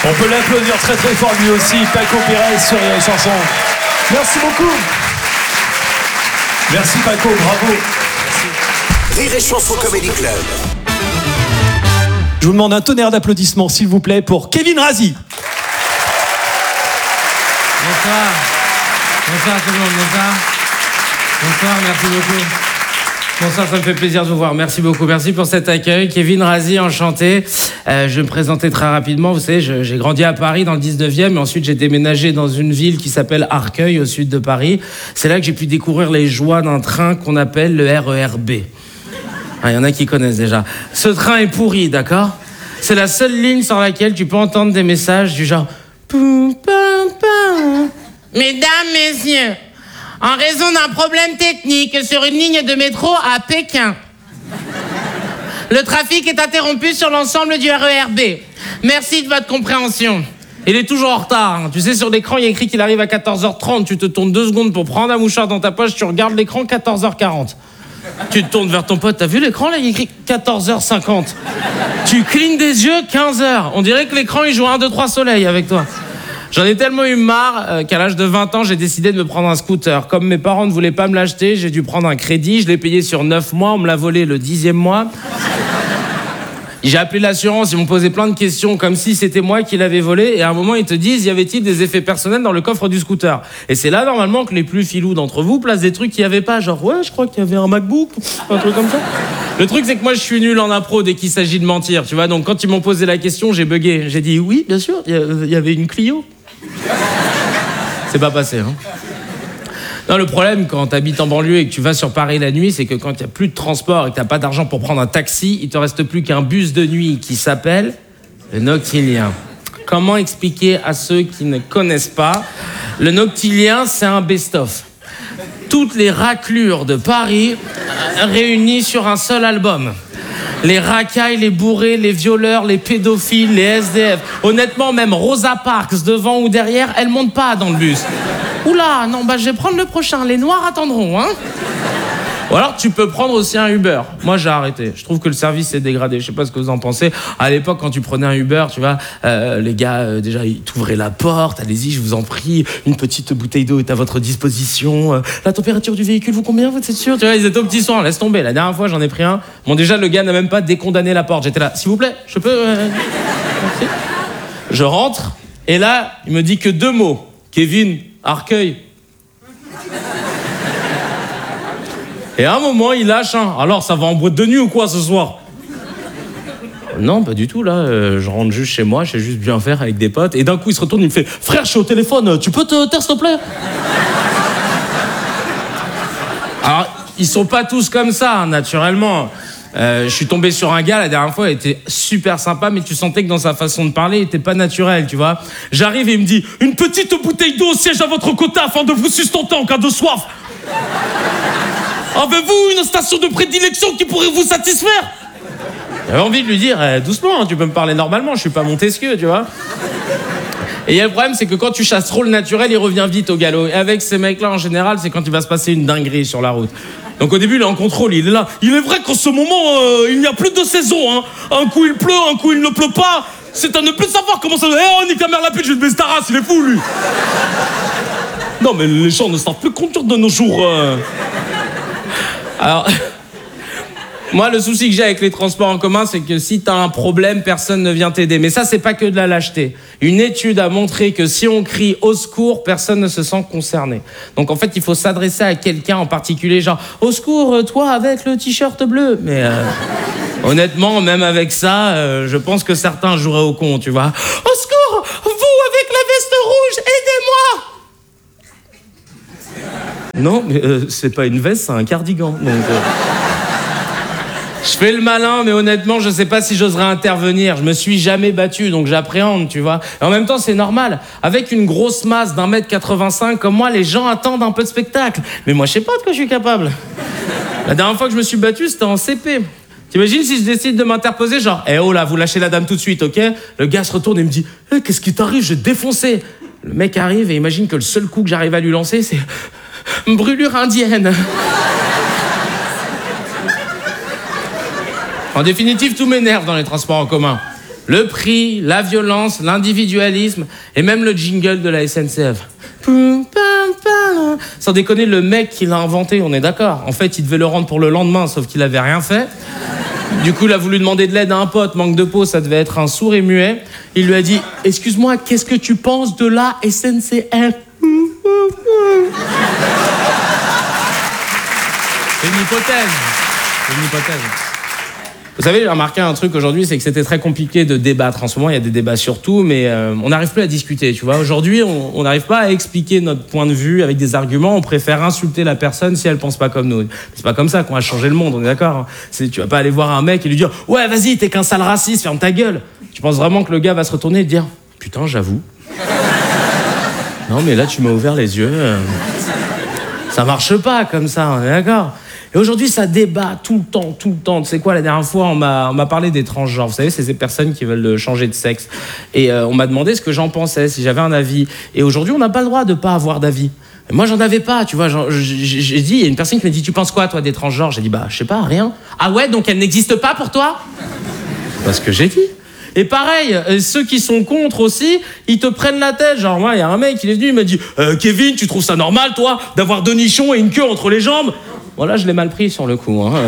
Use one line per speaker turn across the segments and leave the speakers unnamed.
On peut l'applaudir très très fort lui aussi, Paco Pérez sur les chansons. Merci beaucoup. Merci Paco, bravo.
Rire et Chanson Comedy Club.
Je vous demande un tonnerre d'applaudissements s'il vous plaît pour Kevin Razi.
Bonsoir. Bonsoir tout le monde, bonsoir. Bonsoir, merci beaucoup. Bonsoir, ça me fait plaisir de vous voir. Merci beaucoup, merci pour cet accueil. Kevin Razi, enchanté. Je vais me présenter très rapidement. Vous savez, j'ai grandi à Paris dans le 19e et ensuite j'ai déménagé dans une ville qui s'appelle Arcueil, au sud de Paris. C'est là que j'ai pu découvrir les joies d'un train qu'on appelle le RER B. Il y en a qui connaissent déjà. Ce train est pourri, d'accord ? C'est la seule ligne sur laquelle tu peux entendre des messages du genre... Mesdames, messieurs, en raison d'un problème technique sur une ligne de métro à Pékin, le trafic est interrompu sur l'ensemble du RER B. Merci de votre compréhension. Il est toujours en retard. Hein. Tu sais, sur l'écran, il y a écrit qu'il arrive à 14h30. Tu te tournes 2 secondes pour prendre un mouchoir dans ta poche, tu regardes l'écran, 14h40. Tu te tournes vers ton pote, t'as vu l'écran là, il y a écrit 14h50. Tu clignes des yeux, 15h. On dirait que l'écran, il joue 1, 2, 3 soleil avec toi. J'en ai tellement eu marre qu'à l'âge de 20 ans, j'ai décidé de me prendre un scooter. Comme mes parents ne voulaient pas me l'acheter, j'ai dû prendre un crédit. Je l'ai payé sur 9 mois, on me l'a volé le 10e mois. J'ai appelé l'assurance, ils m'ont posé plein de questions comme si c'était moi qui l'avais volé. Et à un moment, ils te disent, y avait-il des effets personnels dans le coffre du scooter ? Et c'est là, normalement, que les plus filous d'entre vous placent des trucs qu'il n'y avait pas. Genre, ouais, je crois qu'il y avait un MacBook, un truc comme ça. Le truc, c'est que moi, je suis nul en impro dès qu'il s'agit de mentir, tu vois. Donc, quand ils m'ont posé la question, j'ai bugué. J'ai dit, oui, bien sûr, il y avait une Clio. C'est pas passé, hein. Non, le problème, quand t'habites en banlieue et que tu vas sur Paris la nuit, c'est que quand il n'y a plus de transport et que t'as pas d'argent pour prendre un taxi, il te reste plus qu'un bus de nuit qui s'appelle le Noctilien. Comment expliquer à ceux qui ne connaissent pas ? Le Noctilien, c'est un best-of. Toutes les raclures de Paris réunies sur un seul album. Les racailles, les bourrés, les violeurs, les pédophiles, les SDF. Honnêtement, même Rosa Parks, devant ou derrière, elle monte pas dans le bus. Oula, non, je vais prendre le prochain. Les noirs attendront, hein. Ou alors, tu peux prendre aussi un Uber. Moi, j'ai arrêté. Je trouve que le service est dégradé. Je sais pas ce que vous en pensez. À l'époque, quand tu prenais un Uber, tu vois, les gars, déjà, ils t'ouvraient la porte. Allez-y, je vous en prie. Une petite bouteille d'eau est à votre disposition. La température du véhicule, vous combien, vous êtes sûr ? Tu vois, ils étaient au petit soin. Laisse tomber. La dernière fois, j'en ai pris un. Bon, déjà, le gars n'a même pas décondamné la porte. J'étais là, s'il vous plaît, je peux... Merci. Je rentre. Et là, il me dit que 2 mots. Kevin, Arcueil. Et à un moment, il lâche un. Alors, ça va en boîte de nuit ou quoi ce soir ? Non, pas du tout, là. Je rentre juste chez moi, je sais juste bien faire avec des potes. Et d'un coup, il se retourne, il me fait « Frère, je suis au téléphone, tu peux te taire, s'il te plaît ?» Alors, ils sont pas tous comme ça, hein, naturellement. Je suis tombé sur un gars la dernière fois, il était super sympa, mais tu sentais que dans sa façon de parler, il était pas naturel, tu vois. J'arrive et il me dit « Une petite bouteille d'eau siège à votre côté afin de vous sustenter en cas de soif. Avez-vous une station de prédilection qui pourrait vous satisfaire ?» J'avais envie de lui dire doucement, hein, tu peux me parler normalement, je suis pas Montesquieu, tu vois. Et il y a le problème, c'est que quand tu chasses trop le naturel, il revient vite au galop. Et avec ces mecs-là, en général, c'est quand il va se passer une dinguerie sur la route. Donc au début, il est en contrôle, il est là. Il est vrai qu'en ce moment, il n'y a plus de saison, hein. Un coup il pleut, un coup il ne pleut pas. C'est à ne plus savoir comment ça... on nique la mère la pute, je vais te baisser ta race, il est fou, lui. Non, mais les gens ne savent plus conduire de nos jours. Alors... Moi, le souci que j'ai avec les transports en commun, c'est que si t'as un problème, personne ne vient t'aider. Mais ça, c'est pas que de la lâcheté. Une étude a montré que si on crie au secours, personne ne se sent concerné. Donc, en fait, il faut s'adresser à quelqu'un en particulier, genre « Au secours, toi, avec le t-shirt bleu !» Mais honnêtement, même avec ça, je pense que certains joueraient au con, tu vois. « Au secours, vous, avec la veste rouge, aidez-moi !» Non, mais c'est pas une veste, c'est un cardigan. Donc... Je fais le malin, mais honnêtement, je sais pas si j'oserais intervenir. Je me suis jamais battu, donc j'appréhende, tu vois. Et en même temps, c'est normal. Avec une grosse masse d'1m85 comme moi, les gens attendent un peu de spectacle. Mais moi, je sais pas de quoi je suis capable. La dernière fois que je me suis battu, c'était en CP. T'imagines si je décide de m'interposer, genre, oh là, vous lâchez la dame tout de suite, ok ? Le gars se retourne et me dit, qu'est-ce qui t'arrive ? Je vais te défoncer. Le mec arrive et imagine que le seul coup que j'arrive à lui lancer, c'est brûlure indienne. En définitive, tout m'énerve dans les transports en commun. Le prix, la violence, l'individualisme et même le jingle de la SNCF. Sans déconner, le mec qui l'a inventé, on est d'accord. En fait, il devait le rendre pour le lendemain, sauf qu'il avait rien fait. Du coup, il a voulu demander de l'aide à un pote, manque de peau, ça devait être un sourd et muet. Il lui a dit « Excuse-moi, qu'est-ce que tu penses de la SNCF ?» C'est une hypothèse. C'est une hypothèse. Vous savez, j'ai remarqué un truc aujourd'hui, c'est que c'était très compliqué de débattre. En ce moment, il y a des débats sur tout, mais on n'arrive plus à discuter, tu vois. Aujourd'hui, on n'arrive pas à expliquer notre point de vue avec des arguments. On préfère insulter la personne si elle pense pas comme nous. C'est pas comme ça qu'on va changer le monde, on est d'accord. Tu vas pas aller voir un mec et lui dire « Ouais, vas-y, t'es qu'un sale raciste, ferme ta gueule !» Tu penses vraiment que le gars va se retourner et te dire « Putain, j'avoue. Non, mais là, tu m'as ouvert les yeux. Ça marche pas comme ça, on est d'accord. » Et aujourd'hui, ça débat tout le temps. Tu sais quoi, la dernière fois, on m'a parlé des transgenres. Vous savez, c'est ces personnes qui veulent changer de sexe. Et on m'a demandé ce que j'en pensais, si j'avais un avis. Et aujourd'hui, on n'a pas le droit de pas avoir d'avis. Et moi, j'en avais pas, tu vois. J'ai dit, il y a une personne qui m'a dit, tu penses quoi, toi, des transgenres? J'ai dit, bah, je sais pas, rien. Ah ouais, donc elles n'existent pas pour toi? C'est pas ce que j'ai dit. Et pareil, ceux qui sont contre aussi, ils te prennent la tête. Genre, moi, il y a un mec, il est venu, il m'a dit, Kevin, tu trouves ça normal, toi, d'avoir deux nichons et une queue entre les jambes? Bon, là, je l'ai mal pris sur le coup. Hein.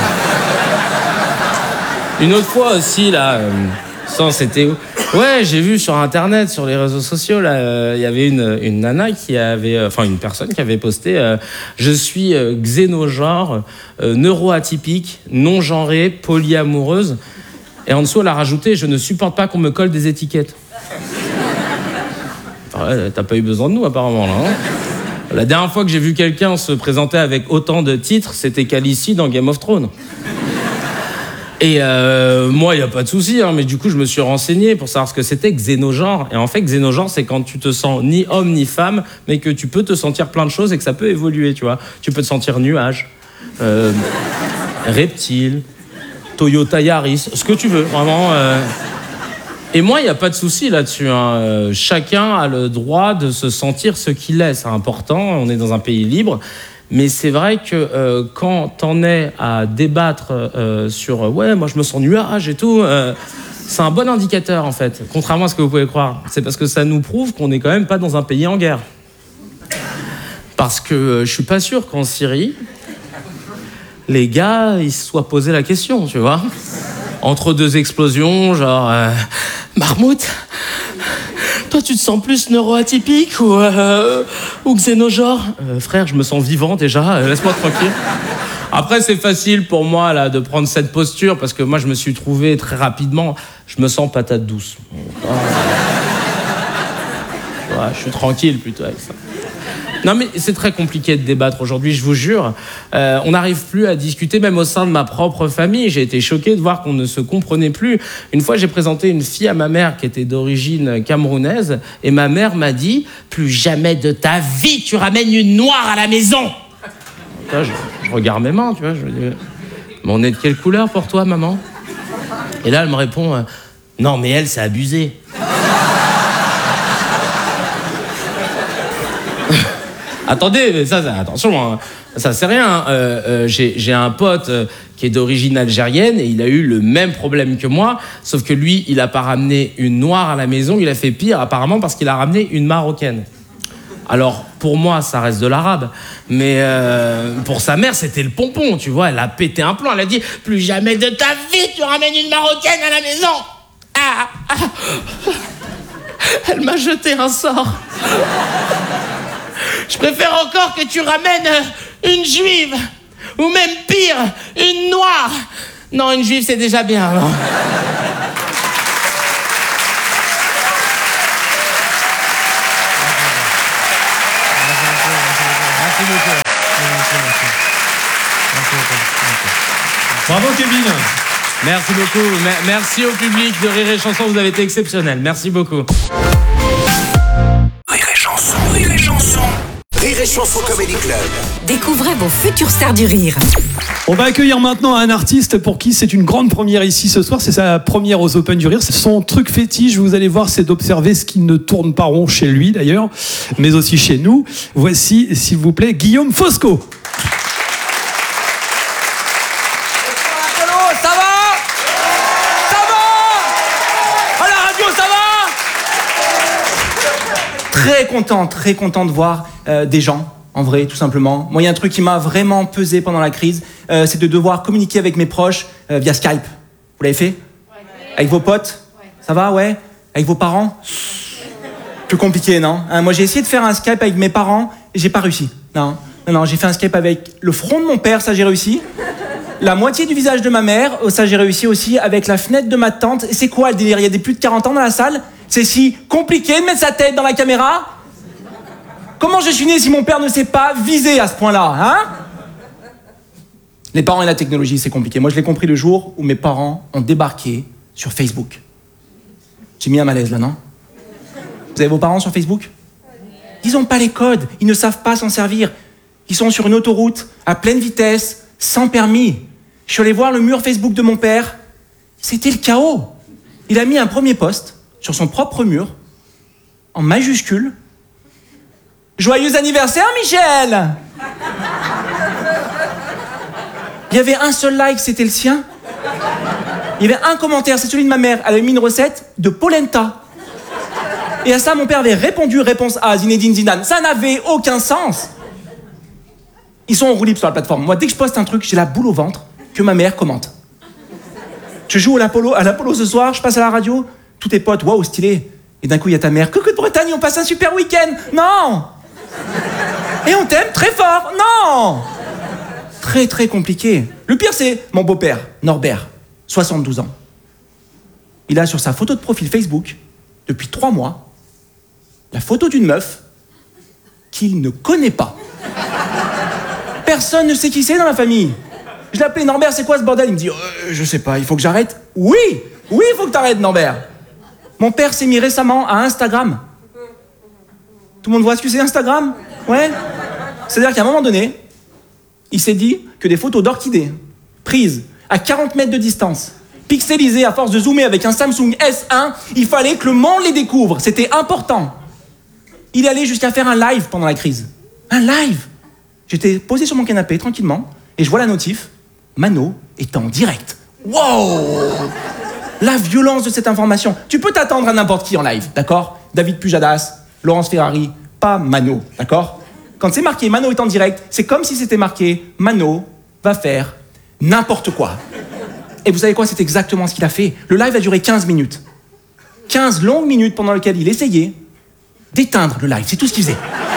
Une autre fois aussi, là, c'était où? Ouais, j'ai vu sur Internet, sur les réseaux sociaux, là, il y avait une nana qui avait, enfin, une personne qui avait posté je suis xénogenre, neuroatypique, non-genrée, polyamoureuse. Et en dessous, elle a rajouté, je ne supporte pas qu'on me colle des étiquettes. Ouais, t'as pas eu besoin de nous, apparemment, là. Hein. La dernière fois que j'ai vu quelqu'un se présenter avec autant de titres, c'était Khaleesi dans Game of Thrones. Et moi, il n'y a pas de souci, hein, mais du coup, je me suis renseigné pour savoir ce que c'était xénogenre. Et en fait, xénogenre, c'est quand tu te sens ni homme ni femme, mais que tu peux te sentir plein de choses et que ça peut évoluer, tu vois. Tu peux te sentir nuage, reptile, Toyota Yaris, ce que tu veux, vraiment... Et moi, il n'y a pas de souci là-dessus. Hein. Chacun a le droit de se sentir ce qu'il est. C'est important, on est dans un pays libre. Mais c'est vrai que quand t'en es à débattre sur « Ouais, moi je me sens nuage et tout », c'est un bon indicateur en fait, contrairement à ce que vous pouvez croire. C'est parce que ça nous prouve qu'on n'est quand même pas dans un pays en guerre. Parce que je suis pas sûr qu'en Syrie, les gars, ils se soient posé la question, tu vois. Entre deux explosions, genre... Marmout, toi tu te sens plus neuroatypique ou xénogenre? Frère, je me sens vivant déjà, laisse-moi tranquille. Après, c'est facile pour moi là, de prendre cette posture parce que moi je me suis trouvé très rapidement, je me sens patate douce. Ouais, je suis tranquille plutôt avec ça. Non mais c'est très compliqué de débattre aujourd'hui, je vous jure. On n'arrive plus à discuter, même au sein de ma propre famille. J'ai été choqué de voir qu'on ne se comprenait plus. Une fois, j'ai présenté une fille à ma mère qui était d'origine camerounaise et ma mère m'a dit « Plus jamais de ta vie, tu ramènes une noire à la maison !» Là, je regarde mes mains, tu vois. Je me dis « Mais on est de quelle couleur pour toi, maman ?» Et là, elle me répond « Non, mais elle, c'est abusé. » Attendez, mais ça, attention, hein, ça c'est rien. J'ai un pote qui est d'origine algérienne et il a eu le même problème que moi, sauf que lui, il a pas ramené une noire à la maison, il a fait pire apparemment parce qu'il a ramené une marocaine. Alors, pour moi, ça reste de l'arabe, mais pour sa mère, c'était le pompon, tu vois, elle a pété un plomb, elle a dit « Plus jamais de ta vie, tu ramènes une marocaine à la maison !» Elle m'a jeté un sort. Je préfère encore que tu ramènes une juive, ou même pire, une noire. Non, une juive, c'est déjà bien, non?
Merci beaucoup. Bravo, Kevin.
Merci beaucoup. Merci au public de Rire et Chanson, vous avez été exceptionnel. Merci beaucoup.
Rire et Chanson, Rire et Chanson. Rire et Chanson Comedy Club.
Découvrez vos futures stars du rire.
On va accueillir maintenant un artiste pour qui c'est une grande première ici ce soir. C'est sa première aux Open du Rire. Son truc fétiche, vous allez voir, c'est d'observer ce qui ne tourne pas rond chez lui d'ailleurs, mais aussi chez nous. Voici, s'il vous plaît, Guillaume Fosco.
Ça va? Ça va? très content de voir des gens, en vrai, tout simplement. Moi, il y a un truc qui m'a vraiment pesé pendant la crise, c'est de devoir communiquer avec mes proches via Skype. Vous l'avez fait ? Ouais. Avec vos potes ? Ouais. Ça va, ouais ? Avec vos parents ? Plus compliqué, non ? Moi, j'ai essayé de faire un Skype avec mes parents et j'ai pas réussi. Non, j'ai fait un Skype avec le front de mon père, ça j'ai réussi. La moitié du visage de ma mère, ça j'ai réussi aussi. Avec la fenêtre de ma tante. Et c'est quoi le délire ? Il y a des plus de 40 ans dans la salle ? C'est si compliqué de mettre sa tête dans la caméra ? Comment je suis né si mon père ne sait pas viser à ce point-là, hein ? Les parents et la technologie, c'est compliqué. Moi, je l'ai compris le jour où mes parents ont débarqué sur Facebook. J'ai mis un malaise là, non ? Vous avez vos parents sur Facebook ? Ils n'ont pas les codes, ils ne savent pas s'en servir. Ils sont sur une autoroute, à pleine vitesse, sans permis. Je suis allé voir le mur Facebook de mon père. C'était le chaos. Il a mis un premier post sur son propre mur, en majuscule. « Joyeux anniversaire, Michel !» Il y avait un seul like, c'était le sien. Il y avait un commentaire, c'est celui de ma mère. Elle avait mis une recette de polenta. Et à ça, mon père avait répondu, réponse A, Zinedine Zidane. Ça n'avait aucun sens. Ils sont en roue libre sur la plateforme. Moi, dès que je poste un truc, j'ai la boule au ventre que ma mère commente. Je joue à l'Apollo ce soir, je passe à la radio, tous tes potes, waouh, stylé. Et d'un coup, il y a ta mère, coucou de Bretagne, on passe un super week-end. Non. Et on t'aime très fort. Non. Très, très compliqué. Le pire, c'est mon beau-père, Norbert, 72 ans. Il a sur sa photo de profil Facebook, depuis 3 mois, la photo d'une meuf qu'il ne connaît pas. Personne ne sait qui c'est dans la famille. Je l'ai appelé Norbert, c'est quoi ce bordel ? Il me dit, je sais pas, il faut que j'arrête. Oui, il faut que t'arrêtes, Norbert. Mon père s'est mis récemment à Instagram. Tout le monde voit ce que c'est Instagram ? Ouais. C'est-à-dire qu'à un moment donné, il s'est dit que des photos d'orchidées, prises à 40 mètres de distance, pixelisées à force de zoomer avec un Samsung S1, il fallait que le monde les découvre. C'était important. Il est allé jusqu'à faire un live pendant la crise. Un live. J'étais posé sur mon canapé, tranquillement, et je vois la notif. Mano est en direct. Wow ! La violence de cette information. Tu peux t'attendre à n'importe qui en live, d'accord ? David Pujadas, Laurence Ferrari, pas Mano, d'accord ? Quand c'est marqué Mano est en direct, c'est comme si c'était marqué Mano va faire n'importe quoi. Et vous savez quoi ? C'est exactement ce qu'il a fait. Le live a duré 15 minutes. 15 longues minutes pendant lesquelles il essayait d'éteindre le live. C'est tout ce qu'il faisait.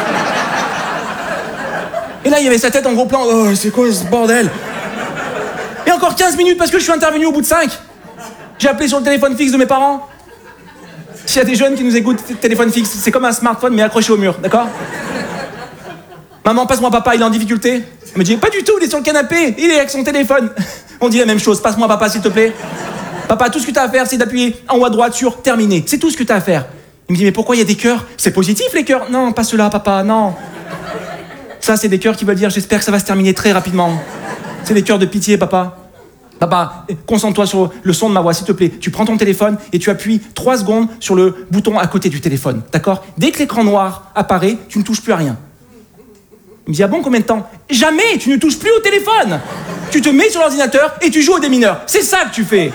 Et là, il y avait sa tête en gros plan. Oh, c'est quoi ce bordel ? Et encore 15 minutes parce que je suis intervenu au bout de 5. J'ai appelé sur le téléphone fixe de mes parents. S'il y a des jeunes qui nous écoutent, téléphone fixe, c'est comme un smartphone mais accroché au mur, d'accord ? Maman, passe-moi papa, il est en difficulté. Elle me dit, pas du tout, il est sur le canapé, il est avec son téléphone. On dit la même chose, passe-moi papa, s'il te plaît. Papa, tout ce que tu as à faire, c'est d'appuyer en haut à droite sur terminer. C'est tout ce que tu as à faire. Il me dit, mais pourquoi il y a des cœurs ? C'est positif, les cœurs ? Non, pas ceux-là, papa, non. Ça, c'est des cœurs qui veulent dire, j'espère que ça va se terminer très rapidement. C'est des cœurs de pitié, papa. Papa, concentre-toi sur le son de ma voix, s'il te plaît. Tu prends ton téléphone et tu appuies 3 secondes sur le bouton à côté du téléphone, d'accord ? Dès que l'écran noir apparaît, tu ne touches plus à rien. Il me dit, ah bon, combien de temps ? Jamais, tu ne touches plus au téléphone. Tu te mets sur l'ordinateur et tu joues au démineur. C'est ça que tu fais.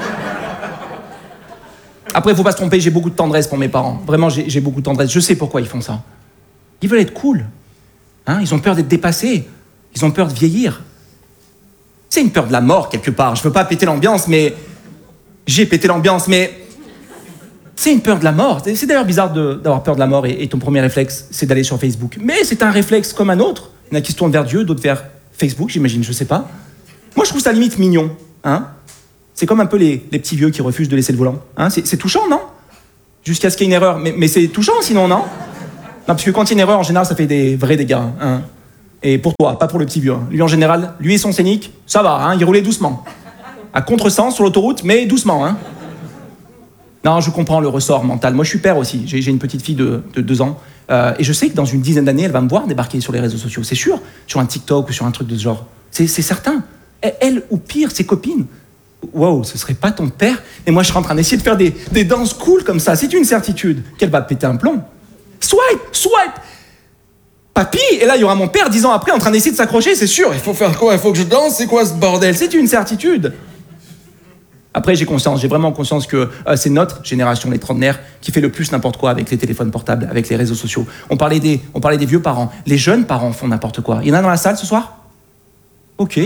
Après, il faut pas se tromper, j'ai beaucoup de tendresse pour mes parents. Vraiment, j'ai beaucoup de tendresse. Je sais pourquoi ils font ça. Ils veulent être cool. Hein ? Ils ont peur d'être dépassés. Ils ont peur de vieillir. C'est une peur de la mort, quelque part. Je veux pas péter l'ambiance, mais... J'ai pété l'ambiance, mais... C'est une peur de la mort. C'est d'ailleurs bizarre d'avoir peur de la mort et ton premier réflexe, c'est d'aller sur Facebook. Mais c'est un réflexe comme un autre. Il y en a qui se tournent vers Dieu, d'autres vers Facebook, j'imagine, je sais pas. Moi, je trouve ça limite mignon. Hein ? C'est comme un peu les petits vieux qui refusent de laisser le volant. Hein ? C'est touchant, non ? Jusqu'à ce qu'il y ait une erreur. Mais c'est touchant, sinon, non ? Non, parce que quand il y a une erreur, en général, ça fait des vrais dégâts. Hein ? Et pour toi, pas pour le petit vieux. Lui, en général, lui et son scénic, ça va, hein ? Il roulait doucement. À contresens sur l'autoroute, mais doucement, hein ? Non, je comprends le ressort mental. Moi, je suis père aussi. J'ai une petite fille de 2 ans. Et je sais que dans une dizaine d'années, elle va me voir débarquer sur les réseaux sociaux. C'est sûr. Sur un TikTok ou sur un truc de ce genre. C'est certain. Elle, ou pire, ses copines. Wow, ce serait pas ton père ? Et moi, je suis en train d'essayer de faire des danses cool comme ça. C'est une certitude qu'elle va péter un plomb. Swipe. Papy, et là, il y aura mon père 10 ans après en train d'essayer de s'accrocher, c'est sûr. Il faut faire quoi ? Il faut que je danse ? C'est quoi ce bordel ? C'est une certitude. Après, j'ai vraiment conscience que c'est notre génération, les trentenaires, qui fait le plus n'importe quoi avec les téléphones portables, avec les réseaux sociaux. On parlait des vieux parents. Les jeunes parents font n'importe quoi. Il y en a dans la salle ce soir? Ok.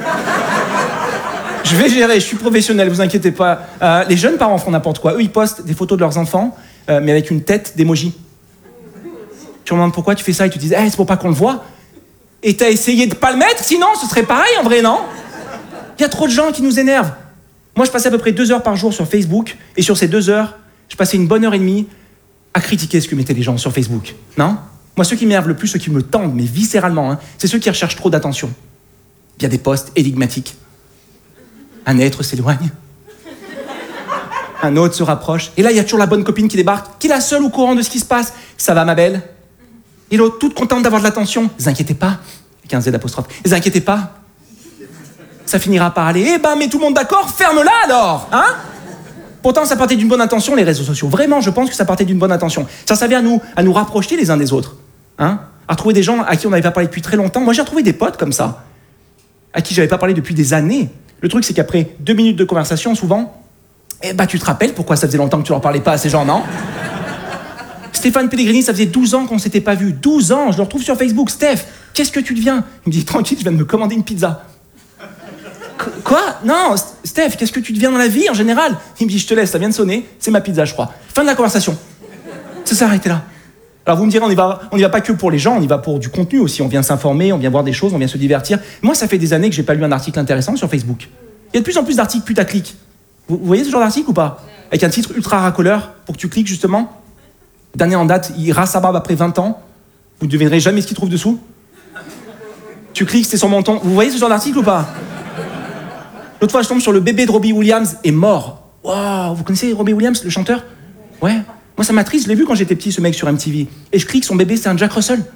Je vais gérer, je suis professionnel, vous inquiétez pas. Les jeunes parents font n'importe quoi. Eux, ils postent des photos de leurs enfants, mais avec une tête d'emoji. Tu te demandes pourquoi tu fais ça et tu te dis c'est pour pas qu'on le voit. Et t'as essayé de pas le mettre, sinon ce serait pareil en vrai, non? Il y a trop de gens qui nous énervent. Moi, je passais à peu près 2 heures par jour sur Facebook, et sur ces 2 heures, je passais une bonne heure et demie à critiquer ce que mettaient les gens sur Facebook. Non? Moi, ceux qui m'énervent le plus, ceux qui me tendent, mais viscéralement, c'est ceux qui recherchent trop d'attention. Il y a des posts énigmatiques. Un être s'éloigne. Un autre se rapproche. Et là, il y a toujours la bonne copine qui débarque, qui est la seule au courant de ce qui se passe. Ça va, ma belle? Et l'autre, toute contente d'avoir de l'attention. Ne vous inquiétez pas. Avec un Z d'apostrophe. Ne vous inquiétez pas. Ça finira par aller. Mais tout le monde d'accord, ferme-la alors, hein? Pourtant, ça partait d'une bonne intention, les réseaux sociaux. Vraiment, je pense que ça partait d'une bonne intention. Ça servait à nous rapprocher les uns des autres. Hein? À retrouver des gens à qui on n'avait pas parlé depuis très longtemps. Moi, j'ai retrouvé des potes comme ça, à qui j'avais pas parlé depuis des années. Le truc, c'est qu'après 2 minutes de conversation, souvent, tu te rappelles pourquoi ça faisait longtemps que tu leur parlais pas à ces gens, non? Stéphane Pellegrini, ça faisait 12 ans qu'on s'était pas vu. 12 ans, je le retrouve sur Facebook. Steph, qu'est-ce que tu deviens? Il me dit, tranquille, je viens de me commander une pizza. Quoi? Non, Steph, qu'est-ce que tu deviens dans la vie en général? Il me dit, je te laisse, ça vient de sonner, c'est ma pizza, je crois. Fin de la conversation. Ça s'est arrêté là. Alors vous me direz, on y va pas que pour les gens, on y va pour du contenu aussi. On vient s'informer, on vient voir des choses, on vient se divertir. Moi, ça fait des années que j'ai pas lu un article intéressant sur Facebook. Il y a de plus en plus d'articles putaclic. Vous voyez ce genre d'article ou pas? Avec un titre ultra racoleur pour que tu cliques justement. Dernier en date, il rase sa barbe après 20 ans. Vous ne devinerez jamais ce qu'il trouve dessous. Tu cliques, c'est son menton. Vous voyez ce genre d'article ou pas? L'autre fois, je tombe sur le bébé de Robbie Williams est mort. Waouh, vous connaissez Robbie Williams, le chanteur? Ouais. Moi, ça m'attriste. Je l'ai vu quand j'étais petit, ce mec sur MTV. Et je clique, son bébé, c'est un Jack Russell.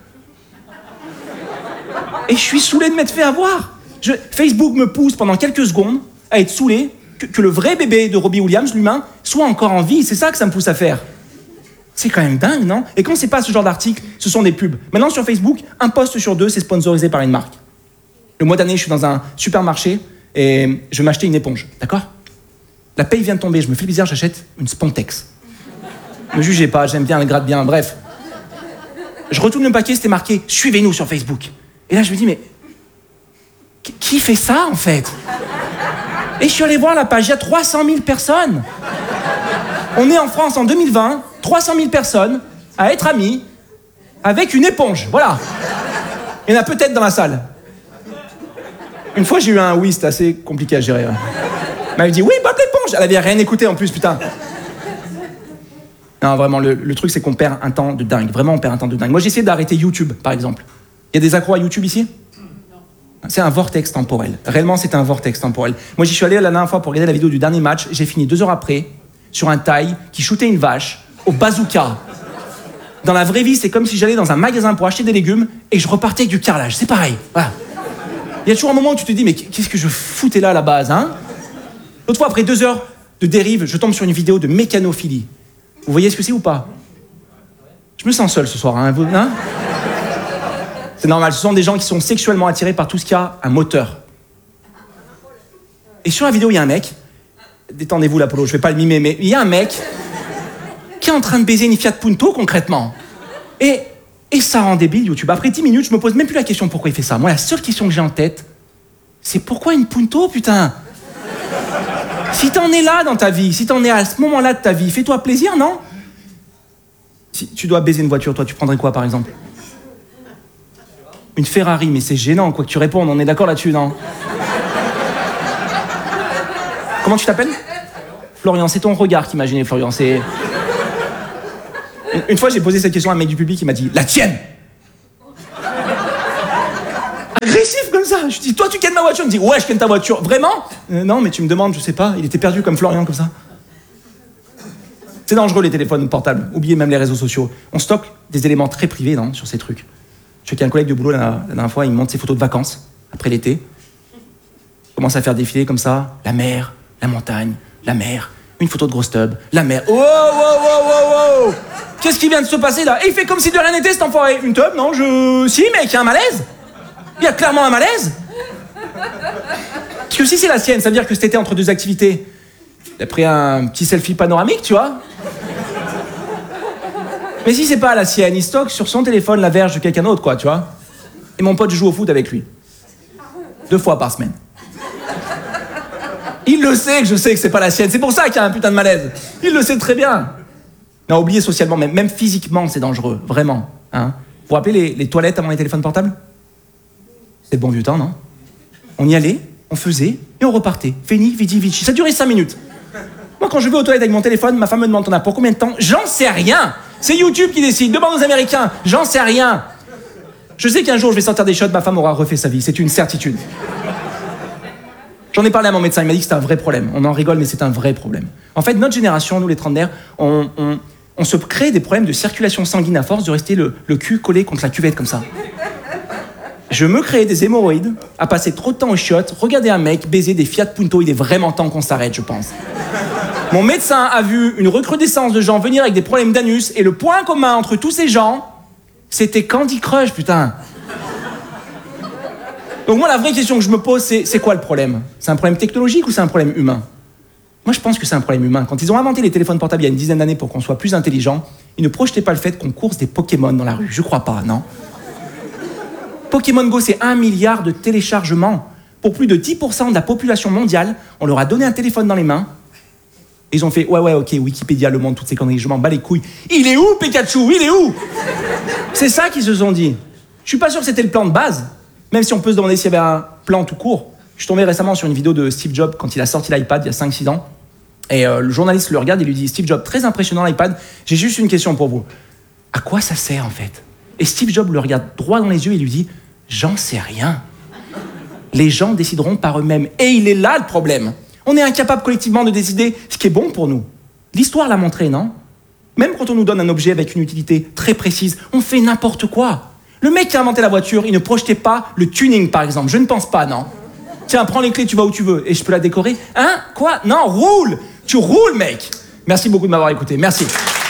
Et je suis saoulé de m'être fait avoir. Facebook me pousse pendant quelques secondes à être saoulé que le vrai bébé de Robbie Williams, l'humain, soit encore en vie. C'est ça que ça me pousse à faire. C'est quand même dingue, non? Et quand c'est pas ce genre d'article, ce sont des pubs. Maintenant, sur Facebook, un post sur 2, c'est sponsorisé par une marque. Le mois dernier, je suis dans un supermarché et je vais m'acheter une éponge, d'accord? La paye vient de tomber, je me fais bizarre, j'achète une Spontex. Ne jugez pas, j'aime bien, elle gratte bien, bref. Je retourne le paquet, c'était marqué « Suivez-nous sur Facebook ». Et là, je me dis, mais qui fait ça, en fait? Et je suis allé voir la page, il y a 300 000 personnes. On est en France en 2020, 300 000 personnes à être amis avec une éponge, voilà. Il y en a peut-être dans la salle. Une fois, j'ai eu un oui, c'était assez compliqué à gérer. Elle m'avait dit, oui, Bob l'éponge. Elle avait rien écouté en plus, putain. Non, vraiment, le truc, c'est qu'on perd un temps de dingue. Vraiment, on perd un temps de dingue. Moi, j'ai essayé d'arrêter YouTube, par exemple. Il y a des accros à YouTube ici? C'est un vortex temporel. Réellement, c'est un vortex temporel. Moi, j'y suis allé la dernière fois pour regarder la vidéo du dernier match. J'ai fini 2 heures après sur un Thaï qui shootait une vache au bazooka. Dans la vraie vie, c'est comme si j'allais dans un magasin pour acheter des légumes et je repartais avec du carrelage. C'est pareil. Voilà. Il y a toujours un moment où tu te dis, mais qu'est-ce que je foutais là à la base, hein? L'autre fois, après 2 heures de dérive, je tombe sur une vidéo de mécanophilie. Vous voyez ce que c'est ou pas? Je me sens seul ce soir, hein? C'est normal, ce sont des gens qui sont sexuellement attirés par tout ce qui a un moteur. Et sur la vidéo, il y a un mec, détendez-vous l'Apollo, je vais pas le mimer, mais il y a un mec qui est en train de baiser une Fiat Punto concrètement. Et ça rend débile YouTube. Après 10 minutes, je me pose même plus la question pourquoi il fait ça. Moi, la seule question que j'ai en tête, c'est pourquoi une Punto, putain? Si t'en es là dans ta vie, si t'en es à ce moment-là de ta vie, fais-toi plaisir, non? Si tu dois baiser une voiture, toi, tu prendrais quoi, par exemple? Une Ferrari, mais c'est gênant, quoi que tu répondes, on est d'accord là-dessus, non? Comment tu t'appelles? Florian, c'est ton regard qui m'a gêné, Florian, c'est... Une fois, j'ai posé cette question à un mec du public, il m'a dit « La tienne !» Agressif comme ça. Je dis « Toi, tu kennes ma voiture ?» Il me dit « Ouais, je kenne ta voiture. » Vraiment? Non, mais tu me demandes, je sais pas. Il était perdu comme Florian, comme ça. C'est dangereux, les téléphones portables. Oubliez même les réseaux sociaux. On stocke des éléments très privés, non, sur ces trucs. Je sais qu'il y a un collègue de boulot, la dernière fois, il me montre ses photos de vacances, après l'été. Il commence à faire défiler comme ça, la mer, la montagne, la mer, une photo de grosse tub, la mer. Oh, wow, wow, wow, wow. Qu'est-ce qui vient de se passer là? Et il fait comme si de rien n'était, cet enfoiré. Une tub, non, Si, mec, il y a un malaise. Il y a clairement un malaise. Parce que si c'est la sienne, ça veut dire que cet été, entre 2 activités, Il a pris un petit selfie panoramique, tu vois. Mais si c'est pas la sienne, il stocke sur son téléphone la verge de quelqu'un d'autre, quoi, tu vois. Et mon pote joue au foot avec lui. 2 fois par semaine. Il le sait que je sais que c'est pas la sienne. C'est pour ça qu'il y a un putain de malaise. Il le sait très bien. Non, oubliez socialement, même physiquement, c'est dangereux. Vraiment. Hein. Vous vous rappelez les toilettes avant les téléphones portables? C'est le bon vieux temps, non? On y allait, on faisait, et on repartait. Fini, vidi, vici. Ça durait 5 minutes. Moi, quand je vais aux toilettes avec mon téléphone, ma femme me demande t'en as pour combien de temps? J'en sais rien. C'est YouTube qui décide. Demande aux Américains. J'en sais rien. Je sais qu'un jour, je vais sortir des shots, ma femme aura refait sa vie. C'est une certitude. J'en ai parlé à mon médecin, il m'a dit que c'est un vrai problème. On en rigole, mais c'est un vrai problème. En fait, notre génération, nous les trentenaires, on se crée des problèmes de circulation sanguine à force de rester le cul collé contre la cuvette comme ça. Je me crée des hémorroïdes à passer trop de temps aux chiottes, regarder un mec baiser des Fiat Punto. Il est vraiment temps qu'on s'arrête, je pense. Mon médecin a vu une recrudescence de gens venir avec des problèmes d'anus et le point commun entre tous ces gens, c'était Candy Crush, putain. Donc moi, la vraie question que je me pose, c'est quoi le problème? C'est un problème technologique ou c'est un problème humain? Moi, je pense que c'est un problème humain. Quand ils ont inventé les téléphones portables il y a une dizaine d'années pour qu'on soit plus intelligent, ils ne projetaient pas le fait qu'on course des Pokémon dans la rue. Je crois pas, non? Pokémon Go, c'est 1 milliard de téléchargements. Pour plus de 10% de la population mondiale, on leur a donné un téléphone dans les mains. Et ils ont fait, ouais, ok, Wikipédia, Le Monde, toutes ces conneries, je m'en bats les couilles. Il est où, Pikachu? Il est où? C'est ça qu'ils se sont dit. Je suis pas sûr que c'était le plan de base, même si on peut se demander s'il y avait un plan tout court. Je suis tombé récemment sur une vidéo de Steve Jobs quand il a sorti l'iPad il y a 5-6 ans. Et le journaliste le regarde et lui dit, Steve Jobs, très impressionnant l'iPad, j'ai juste une question pour vous. À quoi ça sert en fait? Et Steve Jobs le regarde droit dans les yeux et lui dit, j'en sais rien. Les gens décideront par eux-mêmes. Et il est là le problème. On est incapable collectivement de décider ce qui est bon pour nous. L'histoire l'a montré, non? Même quand on nous donne un objet avec une utilité très précise, on fait n'importe quoi. Le mec qui a inventé la voiture, il ne projetait pas le tuning, par exemple. Je ne pense pas, non? Tiens, prends les clés, tu vas où tu veux. Et je peux la décorer? Hein? Quoi? Non, roule! Tu roules, mec! Merci beaucoup de m'avoir écouté. Merci.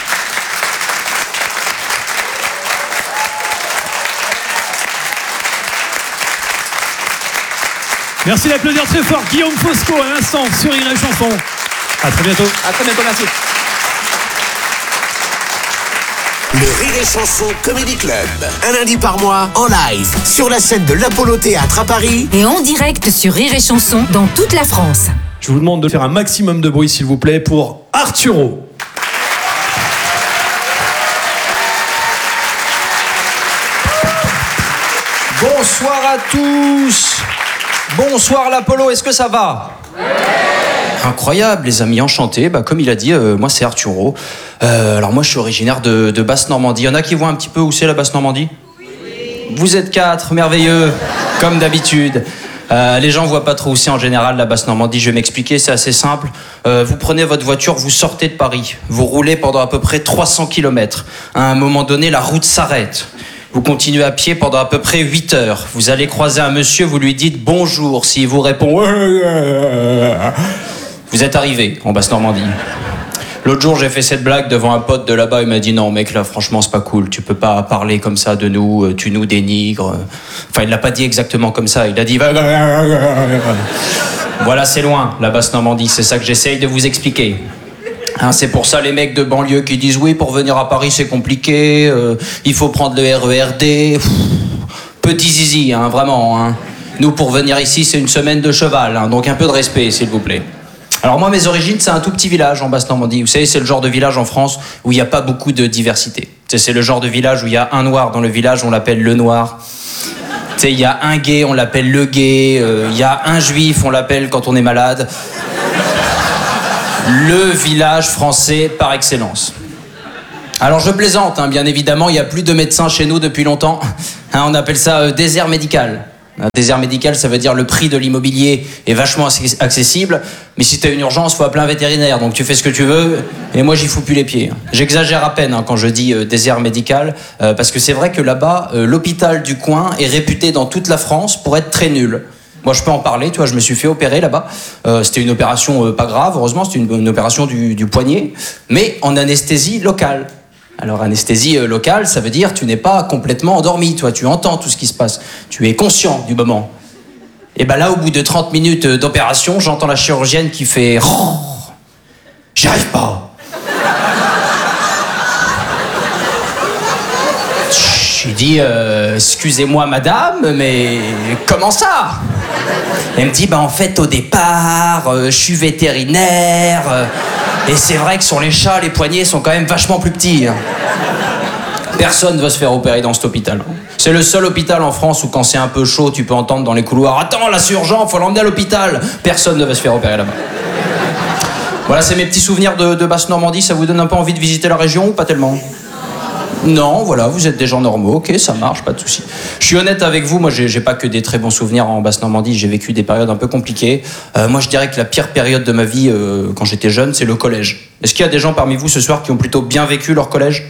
Merci d'applaudir très fort Guillaume Fosco à l'instant sur Rire et Chanson. À très bientôt.
À très bientôt, merci.
Le Rire et Chanson Comedy Club. Un lundi par mois, en live, sur la scène de l'Apollo Théâtre à Paris.
Et en direct sur Rire et Chanson dans toute la France.
Je vous demande de faire un maximum de bruit, s'il vous plaît, pour Arturo.
Bonsoir à tous. Bonsoir l'Apollo, est-ce que ça va? Incroyable les amis, enchanté. Comme il a dit, moi c'est Arturo. Alors moi je suis originaire de Basse-Normandie. Il y en a qui voient un petit peu où c'est la Basse-Normandie? Oui. Vous êtes 4, merveilleux, comme d'habitude. Les gens voient pas trop où c'est en général la Basse-Normandie. Je vais m'expliquer, c'est assez simple. Vous prenez votre voiture, vous sortez de Paris. Vous roulez pendant à peu près 300 km. À un moment donné, la route s'arrête. Vous continuez à pied pendant à peu près 8 heures. Vous allez croiser un monsieur, vous lui dites bonjour. S'il vous répond, vous êtes arrivé en Basse-Normandie. L'autre jour, j'ai fait cette blague devant un pote de là-bas. Il m'a dit non, mec, là, franchement, c'est pas cool. Tu peux pas parler comme ça de nous. Tu nous dénigres. Enfin, il l'a pas dit exactement comme ça. Il a dit voilà, c'est loin, la Basse-Normandie. C'est ça que j'essaye de vous expliquer. Hein, c'est pour ça les mecs de banlieue qui disent oui, pour venir à Paris c'est compliqué, il faut prendre le RERD. Petit zizi, hein, vraiment. Hein. Nous pour venir ici c'est une semaine de cheval, hein, donc un peu de respect s'il vous plaît. Alors moi mes origines c'est un tout petit village en Basse-Normandie. Vous savez c'est le genre de village en France où il n'y a pas beaucoup de diversité. C'est le genre de village où il y a un noir dans le village, on l'appelle le noir. Il y a un gay, on l'appelle le gay. Il y a un juif, on l'appelle quand on est malade. Le village français par excellence. Alors je plaisante, hein, bien évidemment, il n'y a plus de médecins chez nous depuis longtemps. Hein, on appelle ça désert médical. Un désert médical, ça veut dire le prix de l'immobilier est vachement accessible, mais si t'as une urgence, faut appeler un vétérinaire, donc tu fais ce que tu veux, et moi j'y fous plus les pieds. J'exagère à peine hein, quand je dis désert médical, parce que c'est vrai que là-bas, l'hôpital du coin est réputé dans toute la France pour être très nul. Moi, je peux en parler, tu vois, je me suis fait opérer là-bas. C'était une opération pas grave, heureusement, c'était une opération du poignet, mais en anesthésie locale. Alors, anesthésie locale, ça veut dire tu n'es pas complètement endormi, toi, tu entends tout ce qui se passe. Tu es conscient du moment. Et ben là, au bout de 30 minutes d'opération, j'entends la chirurgienne qui fait... J'y arrive pas. J'ai dit, excusez-moi madame, mais comment ça? Elle me dit, bah en fait au départ, je suis vétérinaire, et c'est vrai que sur les chats, les poignets sont quand même vachement plus petits. Personne ne va se faire opérer dans cet hôpital. C'est le seul hôpital en France où quand c'est un peu chaud, tu peux entendre dans les couloirs « Attends, là c'est urgent, faut l'emmener à l'hôpital !» Personne ne va se faire opérer là-bas. Voilà, c'est mes petits souvenirs de Basse-Normandie. Ça vous donne un peu envie de visiter la région ou pas tellement? Non, voilà, vous êtes des gens normaux, ok, ça marche, pas de souci. Je suis honnête avec vous, moi j'ai pas que des très bons souvenirs en Basse-Normandie, j'ai vécu des périodes un peu compliquées. Moi je dirais que la pire période de ma vie quand j'étais jeune, c'est le collège. Est-ce qu'il y a des gens parmi vous ce soir qui ont plutôt bien vécu leur collège?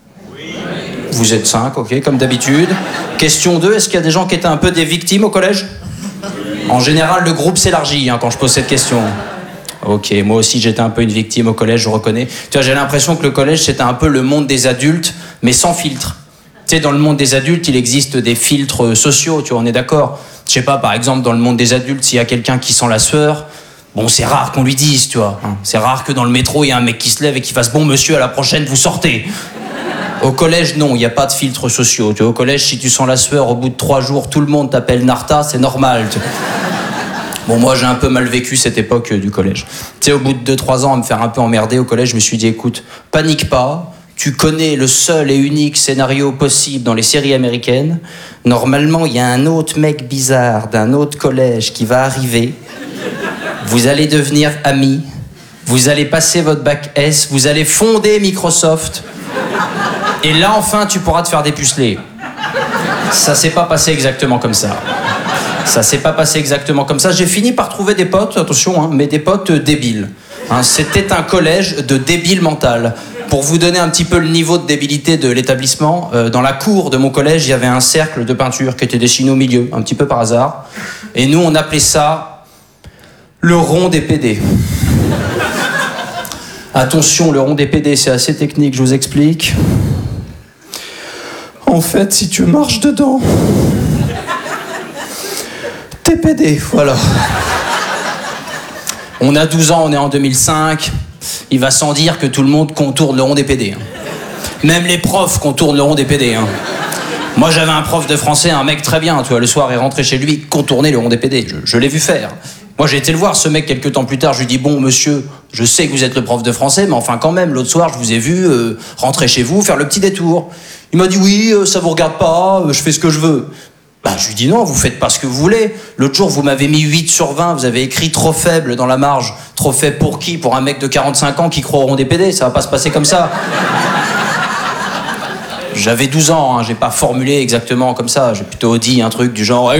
Vous êtes 5, ok, comme d'habitude. Question 2, est-ce qu'il y a des gens qui étaient un peu des victimes au collège? En général, le groupe s'élargit quand je pose cette question. Ok, moi aussi j'étais un peu une victime au collège, je reconnais. Tu vois, j'ai l'impression que le collège c'était un peu le monde des adultes, mais sans filtre. Tu sais, dans le monde des adultes, il existe des filtres sociaux, tu vois, on est d'accord. Je sais pas, par exemple, dans le monde des adultes, s'il y a quelqu'un qui sent la sueur, bon, c'est rare qu'on lui dise, tu vois. C'est rare que dans le métro, il y a un mec qui se lève et qui fasse « Bon, monsieur, à la prochaine, vous sortez ». Au collège, non, il n'y a pas de filtres sociaux. Tu vois, au collège, si tu sens la sueur, au bout de 3 jours, tout le monde t'appelle Narta, c'est normal. Tu vois. Bon, moi, j'ai un peu mal vécu cette époque du collège. Tu sais, au bout de 2-3 ans, à me faire un peu emmerder au collège, je me suis dit, écoute, panique pas, tu connais le seul et unique scénario possible dans les séries américaines. Normalement, il y a un autre mec bizarre d'un autre collège qui va arriver. Vous allez devenir amis. Vous allez passer votre bac S. Vous allez fonder Microsoft. Et là, enfin, tu pourras te faire dépuceler. Ça s'est pas passé exactement comme ça. Ça s'est pas passé exactement comme ça. J'ai fini par trouver des potes, attention, mais des potes débiles. C'était un collège de débiles mental. Pour vous donner un petit peu le niveau de débilité de l'établissement, dans la cour de mon collège, il y avait un cercle de peinture qui était dessiné au milieu, un petit peu par hasard. Et nous, on appelait ça le rond des PD. Attention, le rond des PD, c'est assez technique, je vous explique. En fait, si tu marches dedans, t'es PD, voilà. On a 12 ans, on est en 2005. Il va sans dire que tout le monde contourne le rond des PD. Même les profs contournent le rond des PD. Moi, j'avais un prof de français, un mec très bien, tu vois, le soir, il rentrait chez lui, contournait le rond des PD. Je l'ai vu faire. Moi, j'ai été le voir, ce mec, quelques temps plus tard. Je lui dis, bon, monsieur, je sais que vous êtes le prof de français, mais enfin, quand même, l'autre soir, je vous ai vu rentrer chez vous, faire le petit détour. Il m'a dit, oui, ça vous regarde pas, je fais ce que je veux. Bah, je lui dis, non, vous faites pas ce que vous voulez. L'autre jour, vous m'avez mis 8 sur 20, vous avez écrit trop faible dans la marge. Trop faible pour qui? Pour un mec de 45 ans qui croit au rond des PD, ça va pas se passer comme ça. J'avais 12 ans, j'ai pas formulé exactement comme ça, j'ai plutôt dit un truc du genre...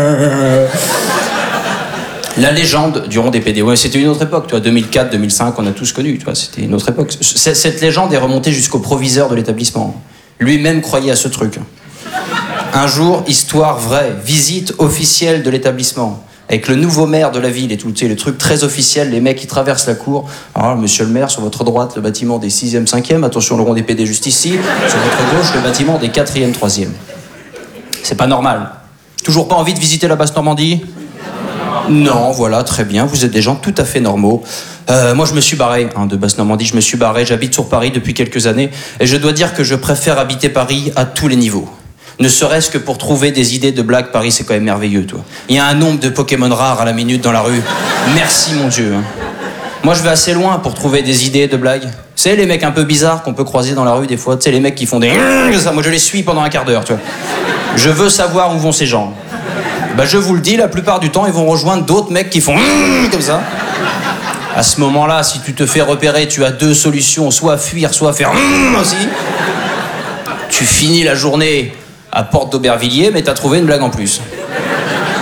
La légende du rond des PD. Ouais, c'était une autre époque, toi. 2004, 2005, on a tous connu, tu vois. C'était une autre époque. Cette légende est remontée jusqu'au proviseur de l'établissement. Lui-même croyait à ce truc. Un jour, histoire vraie, visite officielle de l'établissement. Avec le nouveau maire de la ville et tout, tu sais, le truc très officiel, les mecs qui traversent la cour. Alors, monsieur le maire, sur votre droite, le bâtiment des 6e, 5e. Attention, le rond des PD juste ici. Sur votre gauche, le bâtiment des 4e, 3e. C'est pas normal. Toujours pas envie de visiter la Basse-Normandie ? Non, voilà, très bien, vous êtes des gens tout à fait normaux. Moi, je me suis barré de Basse-Normandie, je me suis barré, j'habite sur Paris depuis quelques années, et je dois dire que je préfère habiter Paris à tous les niveaux. Ne serait-ce que pour trouver des idées de blagues, Paris, c'est quand même merveilleux, toi. Il y a un nombre de Pokémon rares à la minute dans la rue. Merci, mon Dieu. Moi, je vais assez loin pour trouver des idées de blagues. Tu sais, les mecs un peu bizarres qu'on peut croiser dans la rue des fois, tu sais, les mecs qui font des... ça, moi, je les suis pendant un quart d'heure, tu vois. Je veux savoir où vont ces gens. Bah, je vous le dis, la plupart du temps, ils vont rejoindre d'autres mecs qui font comme ça. À ce moment-là, si tu te fais repérer, tu as 2 solutions, soit fuir, soit faire aussi. Tu finis la journée à Porte d'Aubervilliers, mais t'as trouvé une blague en plus.